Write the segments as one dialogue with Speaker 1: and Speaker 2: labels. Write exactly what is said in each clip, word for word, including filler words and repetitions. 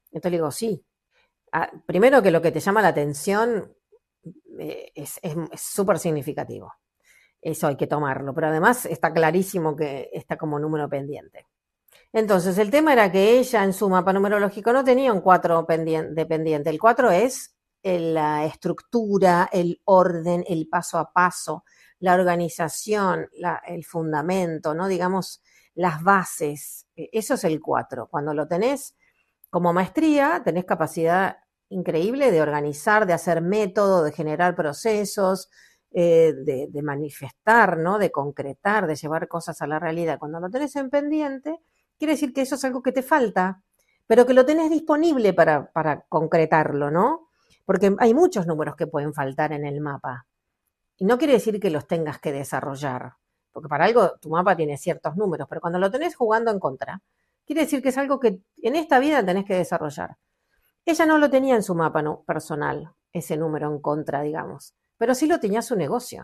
Speaker 1: Entonces le digo, sí. Ah, primero que lo que te llama la atención eh, es súper significativo. Eso hay que tomarlo, pero además está clarísimo que está como número pendiente. Entonces, el tema era que ella en su mapa numerológico no tenía un cuatro de pendiente. El cuatro es la estructura, el orden, el paso a paso, la organización, la, el fundamento, ¿no? Digamos, las bases. Eso es el cuatro. Cuando lo tenés como maestría, tenés capacidad increíble de organizar, de hacer método, de generar procesos, eh, de, de manifestar, ¿no? De concretar, de llevar cosas a la realidad. Cuando lo tenés en pendiente, quiere decir que eso es algo que te falta, pero que lo tenés disponible para, para concretarlo, ¿no? Porque hay muchos números que pueden faltar en el mapa. Y no quiere decir que los tengas que desarrollar, porque para algo tu mapa tiene ciertos números, pero cuando lo tenés jugando en contra, quiere decir que es algo que en esta vida tenés que desarrollar. Ella no lo tenía en su mapa no, personal, ese número en contra, digamos, pero sí lo tenía su negocio.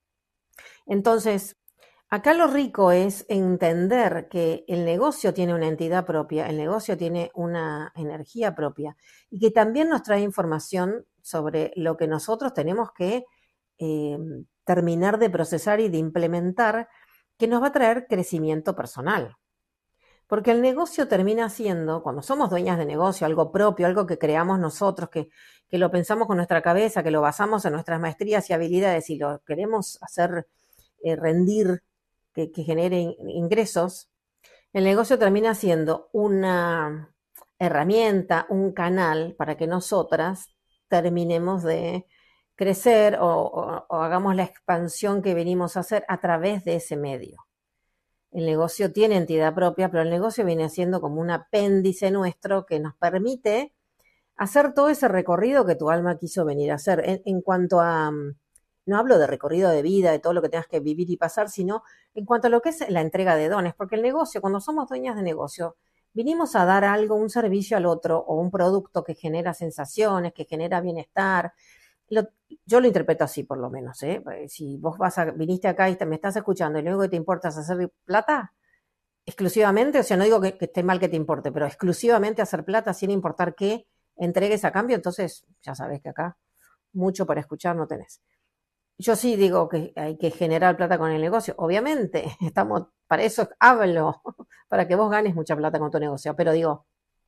Speaker 1: Entonces, acá lo rico es entender que el negocio tiene una entidad propia, el negocio tiene una energía propia y que también nos trae información sobre lo que nosotros tenemos que eh, terminar de procesar y de implementar, que nos va a traer crecimiento personal. Porque el negocio termina siendo, cuando somos dueñas de negocio, algo propio, algo que creamos nosotros, que, que lo pensamos con nuestra cabeza, que lo basamos en nuestras maestrías y habilidades y lo queremos hacer eh, rendir, que, que genere ingresos, el negocio termina siendo una herramienta, un canal para que nosotras terminemos de crecer o, o, o hagamos la expansión que venimos a hacer a través de ese medio. El negocio tiene entidad propia, pero el negocio viene siendo como un apéndice nuestro que nos permite hacer todo ese recorrido que tu alma quiso venir a hacer. En, en cuanto a, no hablo de recorrido de vida, de todo lo que tengas que vivir y pasar, sino en cuanto a lo que es la entrega de dones, porque el negocio, cuando somos dueñas de negocio, vinimos a dar algo, un servicio al otro o un producto que genera sensaciones, que genera bienestar. Lo, yo lo interpreto así por lo menos, ¿eh? Si vos vas a, viniste acá y te, me estás escuchando y lo único que te importa es hacer plata, exclusivamente, o sea, no digo que, que esté mal que te importe, pero exclusivamente hacer plata sin importar qué entregues a cambio, entonces ya sabes que acá mucho para escuchar no tenés. Yo sí digo que hay que generar plata con el negocio, obviamente, estamos, para eso hablo, para que vos ganes mucha plata con tu negocio, pero digo,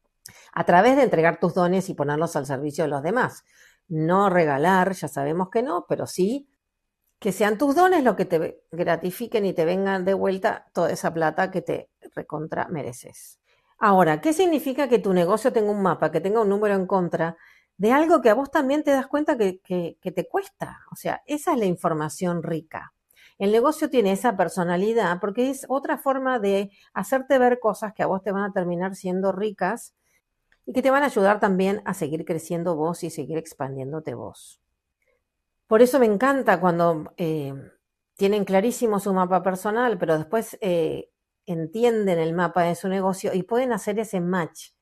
Speaker 1: a través de entregar tus dones y ponerlos al servicio de los demás. No regalar, ya sabemos que no, pero sí que sean tus dones lo que te gratifiquen y te vengan de vuelta toda esa plata que te recontra mereces. Ahora, ¿qué significa que tu negocio tenga un mapa, que tenga un número en contra de algo que a vos también te das cuenta que, que, que te cuesta? O sea, esa es la información rica. El negocio tiene esa personalidad porque es otra forma de hacerte ver cosas que a vos te van a terminar siendo ricas y que te van a ayudar también a seguir creciendo vos y seguir expandiéndote vos. Por eso me encanta cuando eh, tienen clarísimo su mapa personal, pero después eh, entienden el mapa de su negocio y pueden hacer ese match.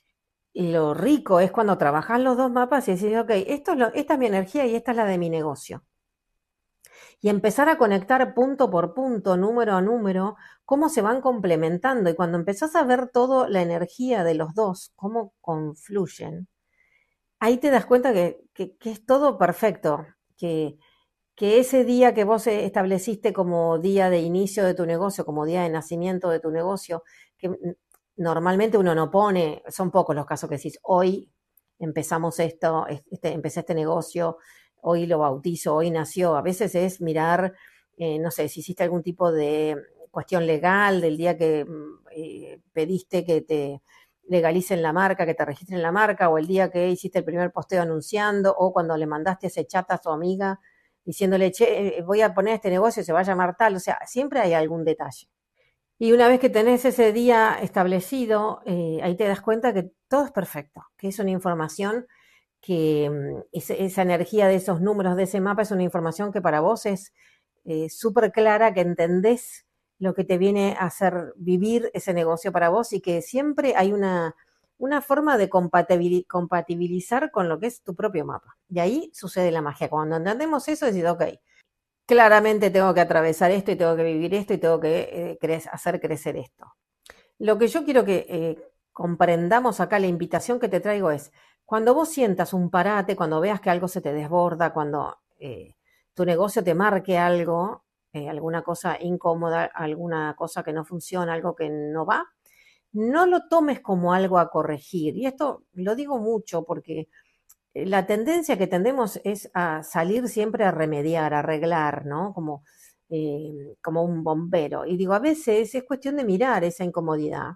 Speaker 1: Y lo rico es cuando trabajas los dos mapas y decís, ok, esto es lo, esta es mi energía y esta es la de mi negocio. Y empezar a conectar punto por punto, número a número, cómo se van complementando. Y cuando empezás a ver toda la energía de los dos, cómo confluyen, ahí te das cuenta que, que, que es todo perfecto, que, que ese día que vos estableciste como día de inicio de tu negocio, como día de nacimiento de tu negocio, que normalmente uno no pone, son pocos los casos que decís, hoy empezamos esto, este, empecé este negocio, hoy lo bautizo, hoy nació. A veces es mirar, eh, no sé, si hiciste algún tipo de cuestión legal del día que eh, pediste que te legalicen la marca, que te registren la marca, o el día que hiciste el primer posteo anunciando, o cuando le mandaste ese chat a tu amiga diciéndole, che, voy a poner este negocio, se va a llamar tal, o sea, siempre hay algún detalle. Y una vez que tenés ese día establecido, eh, ahí te das cuenta que todo es perfecto, que es una información que mm, ese, esa energía de esos números de ese mapa es una información que para vos es eh, súper clara, que entendés lo que te viene a hacer vivir ese negocio para vos y que siempre hay una, una forma de compatibilizar con lo que es tu propio mapa. Y ahí sucede la magia. Cuando entendemos eso, decís, ok, claramente tengo que atravesar esto y tengo que vivir esto y tengo que eh, cre hacer crecer esto. Lo que yo quiero que eh, comprendamos acá, la invitación que te traigo es, cuando vos sientas un parate, cuando veas que algo se te desborda, cuando eh, tu negocio te marque algo, eh, alguna cosa incómoda, alguna cosa que no funciona, algo que no va, no lo tomes como algo a corregir. Y esto lo digo mucho porque la tendencia que tendemos es a salir siempre a remediar, a arreglar, ¿no? Como, eh, como un bombero. Y digo, a veces es cuestión de mirar esa incomodidad,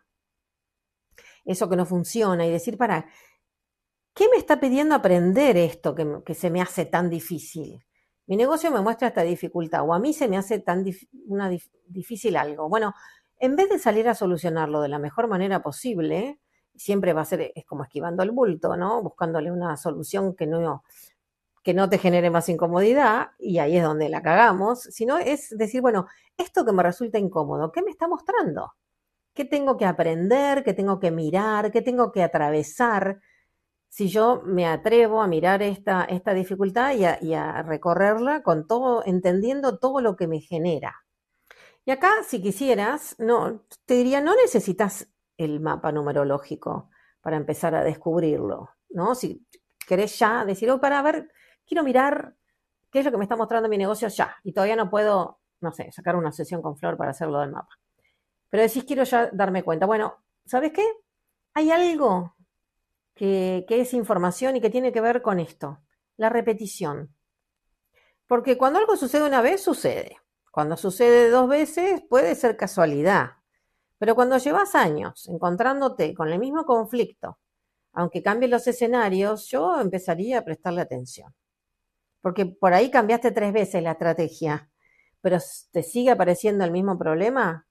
Speaker 1: eso que no funciona, y decir, para, ¿qué me está pidiendo aprender esto que, que se me hace tan difícil? Mi negocio me muestra esta dificultad, o a mí se me hace tan dif una dif difícil algo. Bueno, en vez de salir a solucionarlo de la mejor manera posible, siempre va a ser, es como esquivando el bulto, ¿no? Buscándole una solución que no, que no te genere más incomodidad, y ahí es donde la cagamos, sino es decir, bueno, esto que me resulta incómodo, ¿qué me está mostrando? ¿Qué tengo que aprender? ¿Qué tengo que mirar? ¿Qué tengo que atravesar? Si yo me atrevo a mirar esta, esta dificultad y a, y a recorrerla con todo, entendiendo todo lo que me genera. Y acá, si quisieras, no, te diría, no necesitas el mapa numerológico para empezar a descubrirlo, ¿no? Si querés ya decir, oh, para ver, quiero mirar qué es lo que me está mostrando mi negocio ya, y todavía no puedo, no sé, sacar una sesión con Flor para hacerlo del mapa. Pero decís, quiero ya darme cuenta. Bueno, ¿sabes qué? Hay algo que, que es información y que tiene que ver con esto, la repetición. Porque cuando algo sucede una vez, sucede. Cuando sucede dos veces, puede ser casualidad. Pero cuando llevas años encontrándote con el mismo conflicto, aunque cambien los escenarios, yo empezaría a prestarle atención. Porque por ahí cambiaste tres veces la estrategia, pero te sigue apareciendo el mismo problema,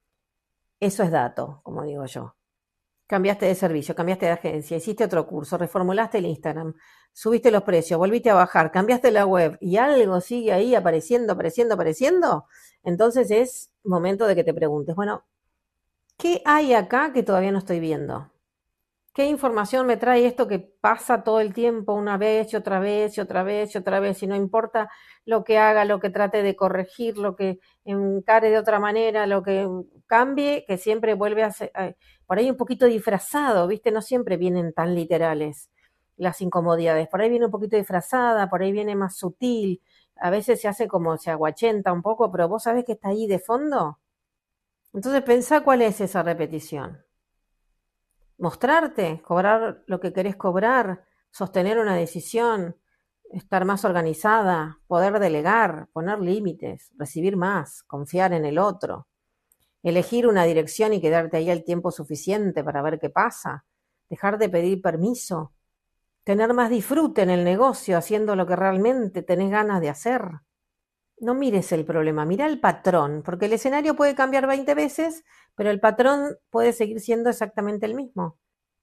Speaker 1: eso es dato, como digo yo. Cambiaste de servicio, cambiaste de agencia, hiciste otro curso, reformulaste el Instagram, subiste los precios, volviste a bajar, cambiaste la web y algo sigue ahí apareciendo, apareciendo, apareciendo, entonces es momento de que te preguntes, bueno, ¿qué hay acá que todavía no estoy viendo? ¿Qué información me trae esto que pasa todo el tiempo, una vez y otra vez y otra vez y otra vez, y no importa lo que haga, lo que trate de corregir, lo que encare de otra manera, lo que cambie, que siempre vuelve a ser, eh, por ahí un poquito disfrazado, ¿viste? No siempre vienen tan literales las incomodidades, por ahí viene un poquito disfrazada, por ahí viene más sutil, a veces se hace como se aguachenta un poco, pero vos sabés que está ahí de fondo. Entonces pensá cuál es esa repetición. Mostrarte, cobrar lo que querés cobrar, sostener una decisión, estar más organizada, poder delegar, poner límites, recibir más, confiar en el otro, elegir una dirección y quedarte ahí el tiempo suficiente para ver qué pasa, dejar de pedir permiso, tener más disfrute en el negocio haciendo lo que realmente tenés ganas de hacer. No mires el problema, mira el patrón, porque el escenario puede cambiar veinte veces, pero el patrón puede seguir siendo exactamente el mismo.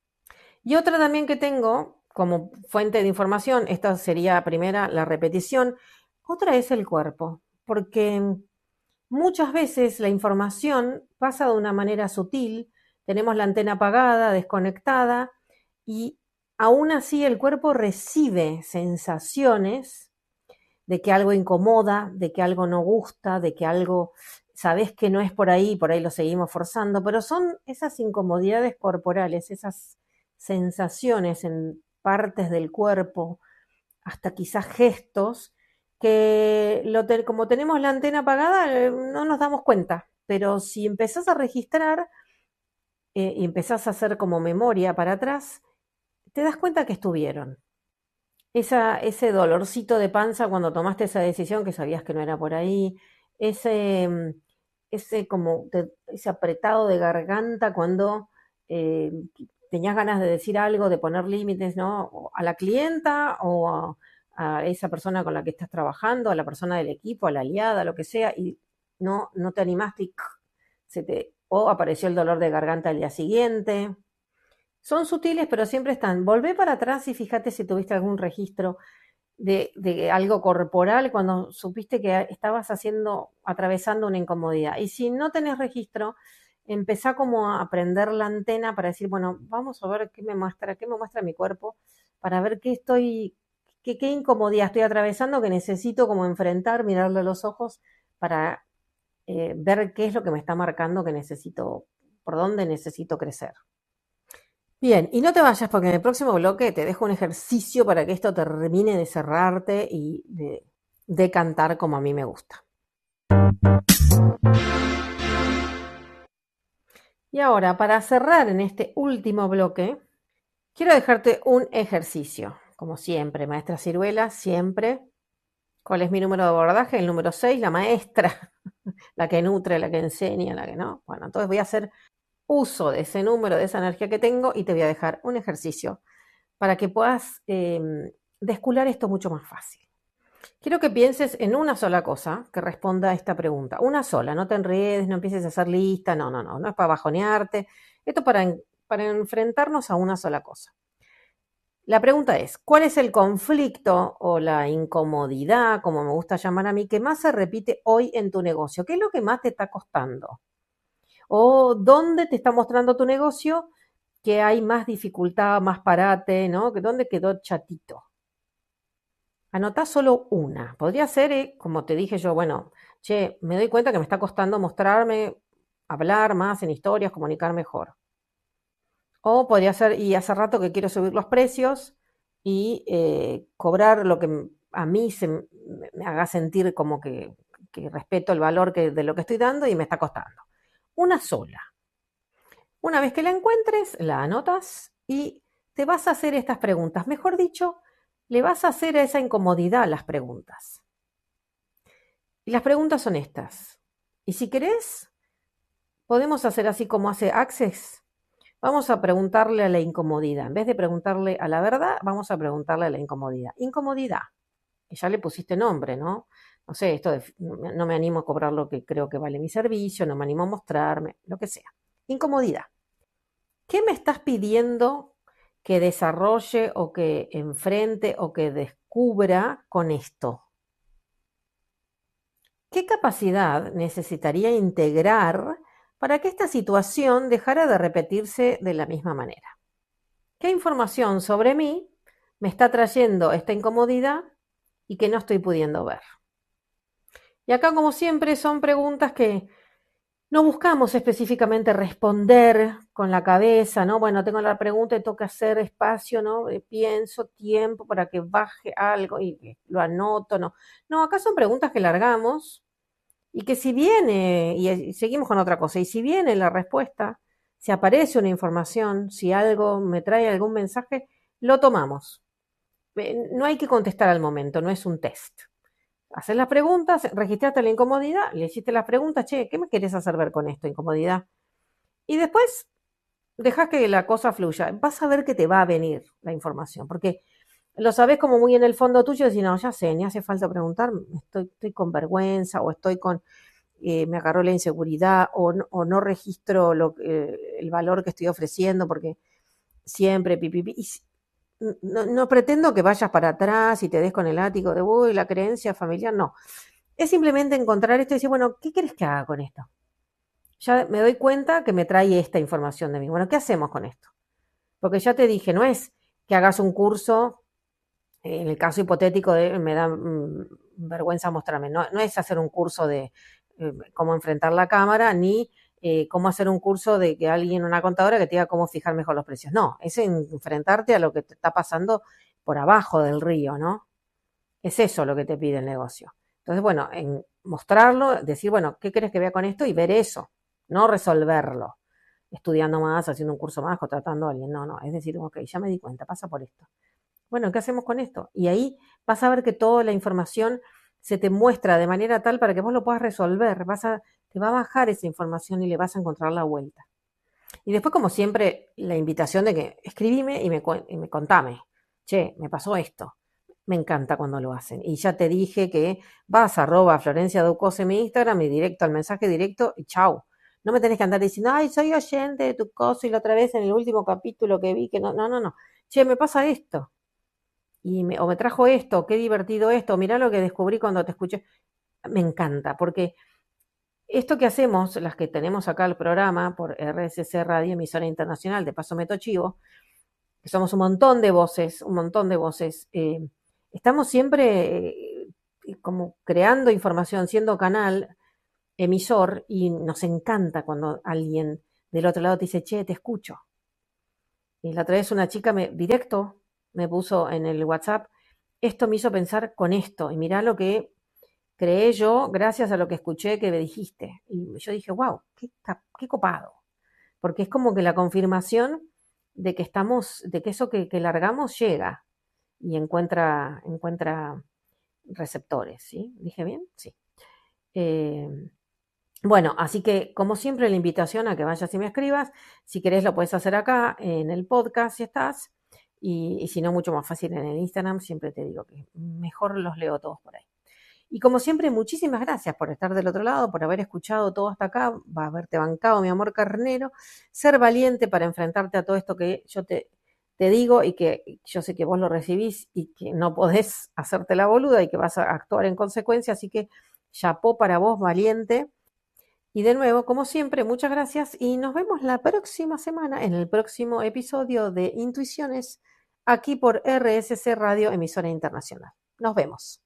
Speaker 1: Y otra también que tengo como fuente de información, esta sería primera, la repetición, otra es el cuerpo, porque muchas veces la información pasa de una manera sutil, tenemos la antena apagada, desconectada, y aún así el cuerpo recibe sensaciones de que algo incomoda, de que algo no gusta, de que algo, sabes que no es por ahí, por ahí lo seguimos forzando, pero son esas incomodidades corporales, esas sensaciones en partes del cuerpo, hasta quizás gestos, que lo te, como tenemos la antena apagada, eh, no nos damos cuenta. Pero si empezás a registrar eh, y empezás a hacer como memoria para atrás, te das cuenta que estuvieron. Esa, ese dolorcito de panza cuando tomaste esa decisión que sabías que no era por ahí, ese, mm, ese como te- ese apretado de garganta cuando eh, tenías ganas de decir algo, de poner límites, ¿no? O a la clienta o a, a esa persona con la que estás trabajando, a la persona del equipo, a la aliada, lo que sea, y no, no te animaste y se te, o apareció el dolor de garganta al día siguiente. Son sutiles, pero siempre están. Volvé para atrás y fíjate si tuviste algún registro de, de algo corporal cuando supiste que estabas haciendo, atravesando una incomodidad. Y si no tenés registro, empezá como a prender la antena para decir, bueno, vamos a ver qué me muestra, qué me muestra mi cuerpo, para ver qué estoy, qué, qué incomodidad estoy atravesando, que necesito como enfrentar, mirarle a los ojos para eh, ver qué es lo que me está marcando que necesito, por dónde necesito crecer. Bien, y no te vayas porque en el próximo bloque te dejo un ejercicio para que esto termine de cerrarte y de, de cantar como a mí me gusta. Y ahora, para cerrar en este último bloque, quiero dejarte un ejercicio. Como siempre, maestra Ciruela, siempre. ¿Cuál es mi número de abordaje? El número seis, la maestra, la que nutre, la que enseña, la que no. Bueno, entonces voy a hacer uso de ese número, de esa energía que tengo y te voy a dejar un ejercicio para que puedas eh, descular esto mucho más fácil. Quiero que pienses en una sola cosa que responda a esta pregunta. Una sola, no te enredes, no empieces a hacer lista, no, no, no, no es para bajonearte. Esto es para, para enfrentarnos a una sola cosa. La pregunta es, ¿cuál es el conflicto o la incomodidad, como me gusta llamar a mí, que más se repite hoy en tu negocio? ¿Qué es lo que más te está costando? ¿O dónde te está mostrando tu negocio que hay más dificultad, más parate, ¿no? ¿Dónde quedó chatito? Anotá solo una. Podría ser, eh, como te dije yo, bueno, che, me doy cuenta que me está costando mostrarme, hablar más en historias, comunicar mejor. O podría ser, y hace rato que quiero subir los precios y eh, cobrar lo que a mí se me, me haga sentir como que, que respeto el valor que, de lo que estoy dando y me está costando. Una sola. Una vez que la encuentres, la anotas y te vas a hacer estas preguntas. Mejor dicho, le vas a hacer a esa incomodidad las preguntas. Y las preguntas son estas. Y si querés, podemos hacer así como hace Access. Vamos a preguntarle a la incomodidad. En vez de preguntarle a la verdad, vamos a preguntarle a la incomodidad. Incomodidad. Y ya le pusiste nombre, ¿no? No sé, esto de, no me animo a cobrar lo que creo que vale mi servicio, no me animo a mostrarme, lo que sea. Incomodidad. ¿Qué me estás pidiendo que desarrolle o que enfrente o que descubra con esto? ¿Qué capacidad necesitaría integrar para que esta situación dejara de repetirse de la misma manera? ¿Qué información sobre mí me está trayendo esta incomodidad y que no estoy pudiendo ver? Y acá, como siempre, son preguntas que no buscamos específicamente responder con la cabeza, ¿no? Bueno, tengo la pregunta y tengo que hacer espacio, ¿no? Eh, pienso, tiempo para que baje algo y lo anoto, ¿no? No, acá son preguntas que largamos y que si viene, y seguimos con otra cosa, y si viene la respuesta, si aparece una información, si algo me trae algún mensaje, lo tomamos. No hay que contestar al momento, no es un test. Haces las preguntas, registraste la incomodidad, le hiciste las preguntas, che, ¿qué me querés hacer ver con esto, incomodidad? Y después dejas que la cosa fluya. Vas a ver que te va a venir la información, porque lo sabes como muy en el fondo tuyo, decir, no, ya sé, ni hace falta preguntar, estoy, estoy con vergüenza o estoy con, eh, me agarró la inseguridad o no, o no registro lo, eh, el valor que estoy ofreciendo porque siempre, pipipi. Y no, no pretendo que vayas para atrás y te des con el látigo de, uy, la creencia familiar, no. Es simplemente encontrar esto y decir, bueno, ¿qué quieres que haga con esto? Ya me doy cuenta que me trae esta información de mí. Bueno, ¿qué hacemos con esto? Porque ya te dije, no es que hagas un curso, en el caso hipotético de me da mmm, vergüenza mostrarme, no, no es hacer un curso de eh, cómo enfrentar la cámara, ni eh, cómo hacer un curso de que alguien, una contadora, que te diga cómo fijar mejor los precios. No, es enfrentarte a lo que te está pasando por abajo del río, ¿no? Es eso lo que te pide el negocio. Entonces, bueno, en mostrarlo, decir, bueno, ¿qué querés que vea con esto? Y ver eso, no resolverlo, estudiando más, haciendo un curso más, contratando a alguien. No, no, es decir, ok, ya me di cuenta, pasa por esto. Bueno, ¿qué hacemos con esto? Y ahí vas a ver que toda la información se te muestra de manera tal para que vos lo puedas resolver. Vas a, te va a bajar esa información y le vas a encontrar la vuelta. Y después, como siempre, la invitación de que escribime y me, y me contame. Che, me pasó esto. Me encanta cuando lo hacen. Y ya te dije que vas a arroba Florencia Ducos en mi Instagram y directo al mensaje directo y chau. No me tenés que andar diciendo, ay, soy oyente de tu cosa y la otra vez en el último capítulo que vi que no, no, no, no. Che, me pasa esto. Y me, o me trajo esto, qué divertido esto, mirá lo que descubrí cuando te escuché. Me encanta, porque esto que hacemos, las que tenemos acá el programa por R S C Radio, emisora internacional, de paso meto chivo, que somos un montón de voces, un montón de voces, eh, estamos siempre eh, como creando información, siendo canal, emisor, y nos encanta cuando alguien del otro lado te dice, che, te escucho. Y la otra vez una chica me directo me puso en el WhatsApp, esto me hizo pensar con esto, y mirá lo que creé yo gracias a lo que escuché que me dijiste. Y yo dije, wow, qué, qué copado. Porque es como que la confirmación de que estamos, de que eso que, que largamos llega y encuentra, encuentra receptores, ¿sí? ¿Dije bien? Sí. Eh, bueno, así que como siempre la invitación a que vayas y me escribas. Si querés lo puedes hacer acá en el podcast si estás. Y, y si no, mucho más fácil en el Instagram. Siempre te digo que mejor los leo todos por ahí. Y como siempre, muchísimas gracias por estar del otro lado, por haber escuchado todo hasta acá, va a haberte bancado, mi amor carnero, ser valiente para enfrentarte a todo esto que yo te, te digo y que yo sé que vos lo recibís y que no podés hacerte la boluda y que vas a actuar en consecuencia, así que chapó para vos, valiente. Y de nuevo, como siempre, muchas gracias y nos vemos la próxima semana en el próximo episodio de Intuiciones, aquí por R S C Radio, emisora internacional. Nos vemos.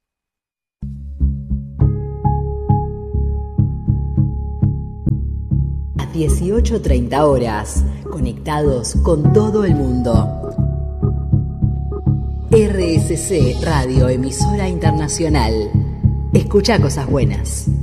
Speaker 2: dieciocho treinta horas, conectados con todo el mundo. R S C Radio, emisora internacional. Escucha cosas buenas.